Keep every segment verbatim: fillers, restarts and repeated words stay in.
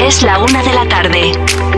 Es la una de la tarde.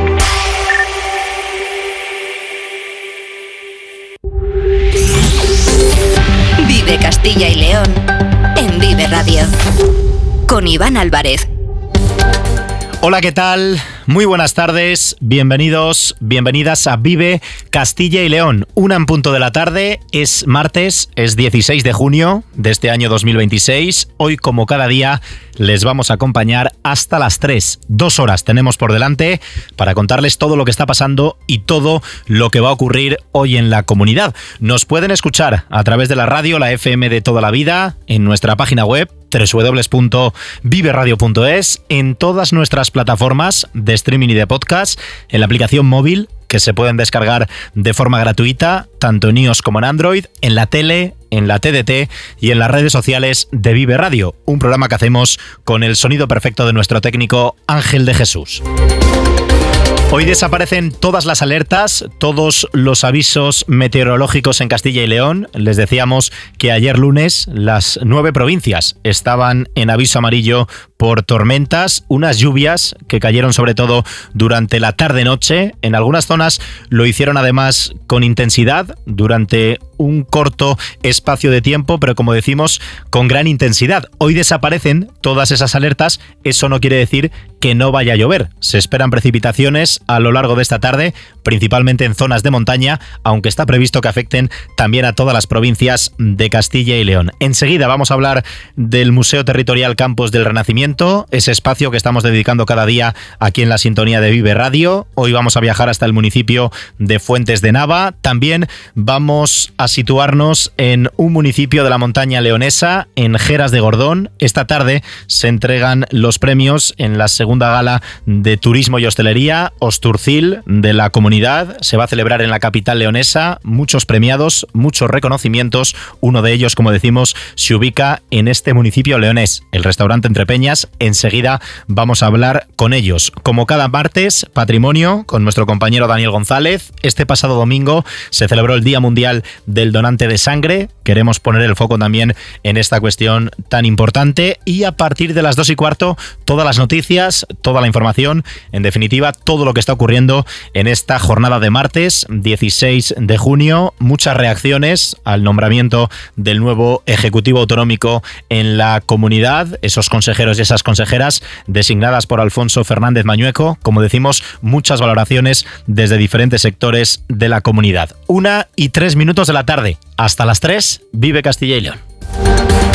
Vive Castilla y León en Vive Radio. Con Iván Álvarez. Hola, ¿qué tal? Muy buenas tardes, bienvenidos, bienvenidas a Vive Castilla y León. Una en punto de la tarde, es martes, es dieciséis de junio de este año dos mil veintiséis. Hoy, como cada día, les vamos a acompañar hasta las tres. Dos horas tenemos por delante para contarles todo lo que está pasando y todo lo que va a ocurrir hoy en la comunidad. Nos pueden escuchar a través de la radio, la F M de toda la vida, en nuestra página web doble u doble u doble u punto vive radio punto es, en todas nuestras plataformas de streaming y de podcast, en la aplicación móvil que se pueden descargar de forma gratuita, tanto en iOS como en Android, en la tele, en la T D T y en las redes sociales de Vive Radio, un programa que hacemos con el sonido perfecto de nuestro técnico Ángel de Jesús. Hoy desaparecen todas las alertas, todos los avisos meteorológicos en Castilla y León. Les decíamos que ayer lunes las nueve provincias estaban en aviso amarillo por tormentas, unas lluvias que cayeron sobre todo durante la tarde-noche. En algunas zonas lo hicieron además con intensidad durante un corto espacio de tiempo, pero como decimos, con gran intensidad. Hoy desaparecen todas esas alertas, eso no quiere decir que no vaya a llover. Se esperan precipitaciones a lo largo de esta tarde, principalmente en zonas de montaña, aunque está previsto que afecten también a todas las provincias de Castilla y León. Enseguida vamos a hablar del Museo Territorial Campos del Renacimiento, ese espacio que estamos dedicando cada día aquí en la sintonía de Vive Radio. Hoy vamos a viajar hasta el municipio de Fuentes de Nava. También vamos a situarnos en un municipio de la montaña leonesa, en Jeras de Gordón. Esta tarde se entregan los premios en la segunda gala de Turismo y Hostelería, Osturcil, de la comunidad. Se va a celebrar en la capital leonesa. Muchos premiados, muchos reconocimientos. Uno de ellos, como decimos, se ubica en este municipio leonés, el restaurante Entre Peñas. Enseguida vamos a hablar con ellos. Como cada martes, patrimonio, con nuestro compañero Daniel González. Este pasado domingo se celebró el Día Mundial del Donante de Sangre. Queremos poner el foco también en esta cuestión tan importante. Y a partir de las dos y cuarto, todas las noticias, toda la información, en definitiva, todo lo que está ocurriendo en esta jornada de martes, dieciséis de junio. Muchas reacciones al nombramiento del nuevo Ejecutivo Autonómico en la comunidad, esos consejeros y esas consejeras designadas por Alfonso Fernández Mañueco. Como decimos, muchas valoraciones desde diferentes sectores de la comunidad. Una y tres minutos de la tarde. Hasta las tres, Vive Castilla y León.